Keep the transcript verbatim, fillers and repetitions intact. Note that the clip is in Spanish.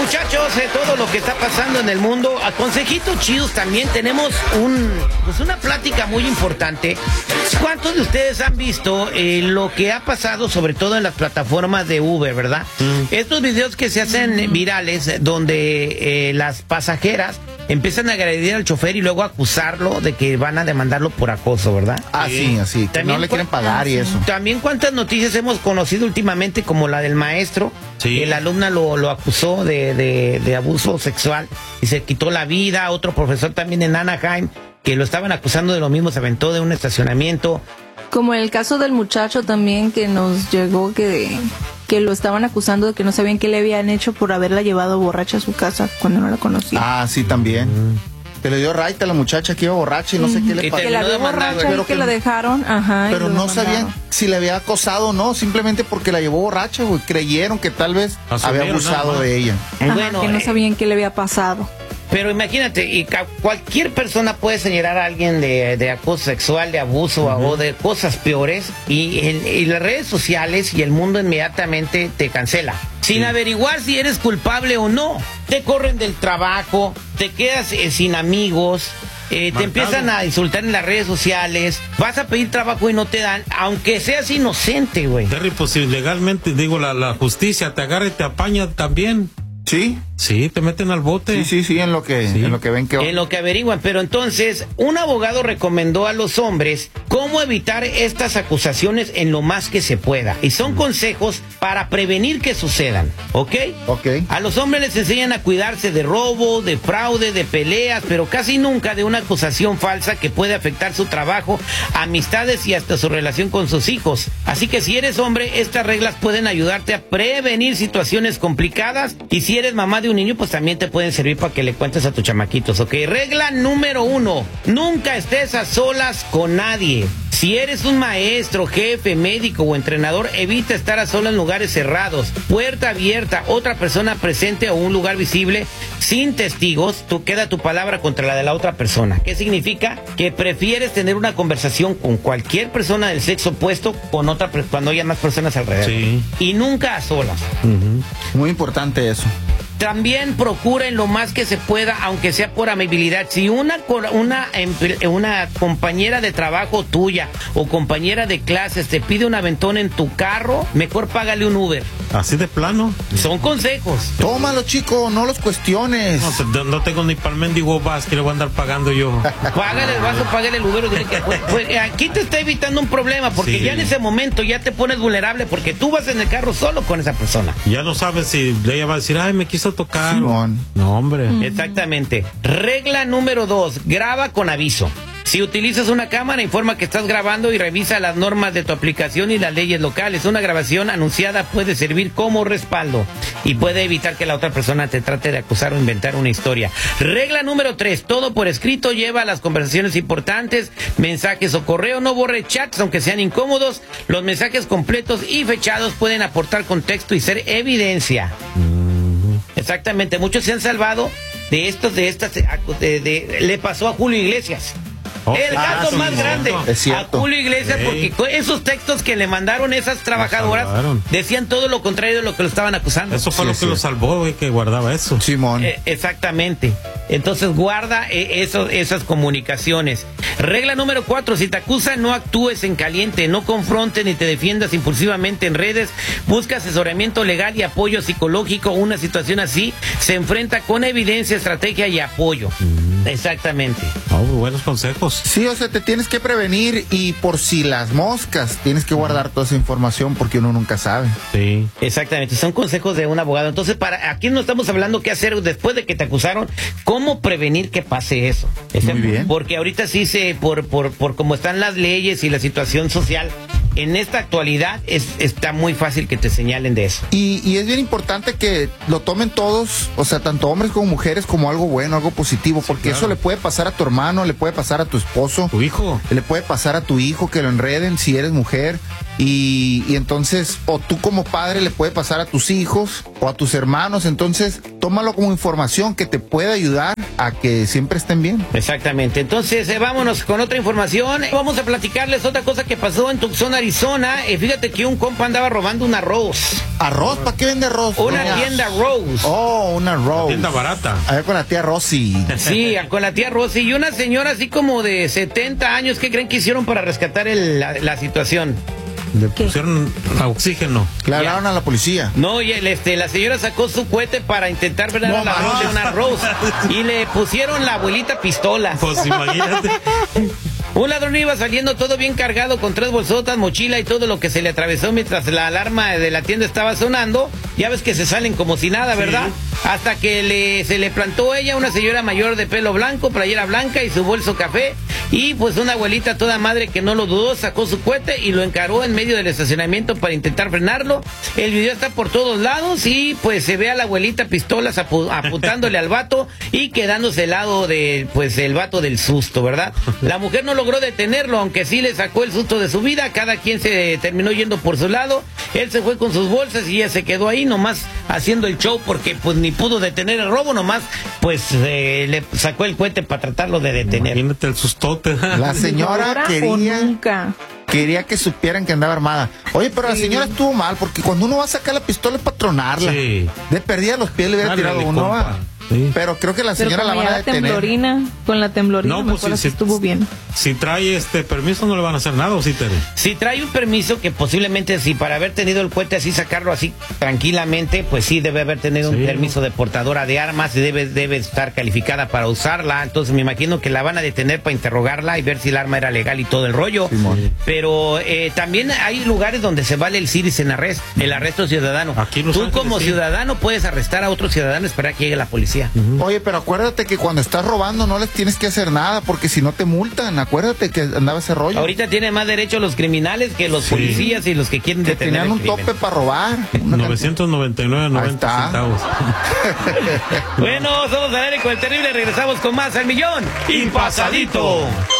muchachos, de todo lo que está pasando en el mundo, a consejitos chidos también tenemos un, pues una plática muy importante. ¿Cuántos de ustedes han visto eh, lo que ha pasado, sobre todo en las plataformas de Uber, verdad? Mm. Estos videos que se hacen virales, donde eh, las pasajeras empiezan a agredir al chofer y luego acusarlo de que van a demandarlo por acoso, ¿verdad? Ah, sí, así, que no le quieren pagar y eso. También cuántas noticias hemos conocido últimamente, como la del maestro, sí. que la alumna lo, lo acusó de, de, de abuso sexual y se quitó la vida. Otro profesor también en Anaheim, que lo estaban acusando de lo mismo, se aventó de un estacionamiento. Como el caso del muchacho también que nos llegó, que, que lo estaban acusando de que no sabían qué le habían hecho por haberla llevado borracha a su casa cuando no la conocía. Ah, sí, también. Mm. Que le dio raite a la muchacha que iba borracha y no mm. sé qué le pasó. Que la vio borracha y que, que la dejaron, ajá. Pero no sabían si le había acosado o no, simplemente porque la llevó borracha, güey. Creyeron que tal vez Asumieron, había abusado no, de ella. Ajá, bueno, que no sabían eh, qué le había pasado. Pero imagínate, y cualquier persona puede señalar a alguien de, de acoso sexual, de abuso uh-huh. o de cosas peores, y, en, y las redes sociales y el mundo inmediatamente te cancela. Sin sí. averiguar si eres culpable o no. Te corren del trabajo, te quedas eh, sin amigos, eh, te empiezan a insultar en las redes sociales, vas a pedir trabajo y no te dan, aunque seas inocente, güey. Terry, pues si legalmente, digo, la, la justicia te agarra y te apaña también. ¿Sí? Sí, te meten al bote. Sí, sí, sí, en lo que, sí. en lo que ven que... En lo que averiguan, pero entonces, un abogado recomendó a los hombres cómo evitar estas acusaciones en lo más que se pueda. Y son mm. consejos para prevenir que sucedan, ¿ok? Ok. A los hombres les enseñan a cuidarse de robo, de fraude, de peleas, pero casi nunca de una acusación falsa que puede afectar su trabajo, amistades y hasta su relación con sus hijos. Así que si eres hombre, estas reglas pueden ayudarte a prevenir situaciones complicadas, y si eres mamá de un niño, pues también te pueden servir para que le cuentes a tus chamaquitos, ¿ok? Regla número uno, nunca estés a solas con nadie. Si eres un maestro, jefe, médico o entrenador, evita estar a solas en lugares cerrados, puerta abierta, otra persona presente o un lugar visible, sin testigos. Tú queda tu palabra contra la de la otra persona. ¿Qué significa? Que prefieres tener una conversación con cualquier persona del sexo opuesto con otra cuando haya más personas alrededor. Sí. Y nunca a solas. Uh-huh. Muy importante eso. También procuren lo más que se pueda, aunque sea por amabilidad. Si una, una, una compañera de trabajo tuya o compañera de clases te pide un aventón en tu carro, mejor págale un Uber. ¿Así de plano? Son consejos. Tómalo, chico, no los cuestiones. No, no tengo ni para el mendigo vas que le voy a andar pagando yo. Págale el vaso, págale el Uber. Pues, pues, aquí te está evitando un problema, porque sí. ya en ese momento ya te pones vulnerable, porque tú vas en el carro solo con esa persona. Ya no sabes si ella va a decir, ay, me quiso tocar. Simón. No, hombre. Mm. Exactamente. Regla número dos, graba con aviso. Si utilizas una cámara, informa que estás grabando y revisa las normas de tu aplicación y las leyes locales. Una grabación anunciada puede servir como respaldo y puede evitar que la otra persona te trate de acusar o inventar una historia. Regla número tres, todo por escrito, lleva las conversaciones importantes, mensajes o correo, no borre chats aunque sean incómodos. Los mensajes completos y fechados pueden aportar contexto y ser evidencia. Mm. Exactamente, muchos se han salvado de estos, de estas, de, de, de, le pasó a Julio Iglesias. Oh, el caso ah, más grande a Julio Iglesias, sí. porque esos textos que le mandaron esas trabajadoras decían todo lo contrario de lo que lo estaban acusando. Eso fue sí, lo sí. que lo salvó, güey, que guardaba eso. Simón. Eh, exactamente. Entonces guarda eh, eso, esas comunicaciones. Regla número cuatro, si te acusan, no actúes en caliente, no confrontes ni te defiendas impulsivamente en redes. Busca asesoramiento legal y apoyo psicológico. Una situación así se enfrenta con evidencia, estrategia y apoyo. Mm. Exactamente. Oh, buenos consejos. Sí, o sea, te tienes que prevenir, y por si las moscas, tienes que guardar toda esa información porque uno nunca sabe. Sí. Exactamente, son consejos de un abogado. Entonces, para aquí no estamos hablando qué hacer después de que te acusaron, cómo prevenir que pase eso. Muy bien. Porque ahorita sí se, por, por, por cómo están las leyes y la situación social, en esta actualidad es, está muy fácil que te señalen de eso. Y, y es bien importante que lo tomen todos, o sea, tanto hombres como mujeres, como algo bueno, algo positivo, porque sí, claro. eso le puede pasar a tu hermano, le puede pasar a tu esposo, tu hijo, le puede pasar a tu hijo, que lo enreden si eres mujer, Y, y entonces, o tú como padre le puede pasar a tus hijos o a tus hermanos, entonces tómalo como información que te puede ayudar a que siempre estén bien. Exactamente, entonces eh, vámonos con otra información. Vamos a platicarles otra cosa que pasó en Tucson, Arizona. Eh, fíjate que un compa andaba robando un arroz. ¿Arroz? ¿Para qué vende arroz? Una Doña? tienda Rose. Oh, una Rose. Tienda barata. A ver con la tía Rosy. Sí, con la tía Rosy y una señora así como de setenta años. ¿Qué creen que hicieron para rescatar el, la, la situación? Le ¿Qué? pusieron a oxígeno. Le hablaron a la policía. No, y el, este, la señora sacó su cohete para intentar ver No, a la manches. Rose de una Rose y le pusieron la abuelita pistola. Pues imagínate. Un ladrón iba saliendo todo bien cargado con tres bolsotas, mochila y todo lo que se le atravesó mientras la alarma de la tienda estaba sonando. Ya ves que se salen como si nada, ¿verdad? Sí. Hasta que le, se le plantó ella, una señora mayor de pelo blanco, playera blanca y su bolso café. Y pues una abuelita toda madre que no lo dudó, sacó su cohete y lo encaró en medio del estacionamiento para intentar frenarlo. El video está por todos lados y pues se ve a la abuelita pistolas apu apuntándole al vato y quedándose al lado de, pues, el vato del susto, ¿verdad? La mujer no logró detenerlo, aunque sí le sacó el susto de su vida. Cada quien se terminó yendo por su lado. Él se fue con sus bolsas y ella se quedó ahí nomás haciendo el show porque pues ni pudo detener el robo, nomás pues eh, le sacó el cohete para tratarlo de detener. Imagínate el sustote. La señora Ahora quería... o nunca. Quería que supieran que andaba armada. Oye, pero sí. La señora estuvo mal, porque cuando uno va a sacar la pistola es para tronarla. Sí. De perdida los pies le hubiera Dale, tirado uno. Va. Sí. Pero creo que la señora la van a detener. Temblorina, con la temblorina, no, pues, si, estuvo si, bien. Si trae este permiso no le van a hacer nada, ¿o sí, Tere? Si trae un permiso que posiblemente, si para haber tenido el cohete así, sacarlo así tranquilamente, pues sí debe haber tenido sí. un permiso de portadora de armas y debe, debe estar calificada para usarla. Entonces me imagino que la van a detener para interrogarla y ver si el arma era legal y todo el rollo. Sí, pero eh, también hay lugares donde se vale el citizen arrest, el arresto ciudadano. Aquí Tú Ángeles, como sí. ciudadano puedes arrestar a otro ciudadano y esperar que llegue la policía. Uh-huh. Oye, pero acuérdate que cuando estás robando no les tienes que hacer nada, porque si no te multan. Acuérdate que andaba ese rollo. Ahorita tienen más derecho los criminales que los sí. policías y los que quieren que detener tenían un crimen. tope para robar. novecientos noventa y nueve noventa centavos. Bueno, somos al aire con el terrible. Regresamos con más al millón y pasadito.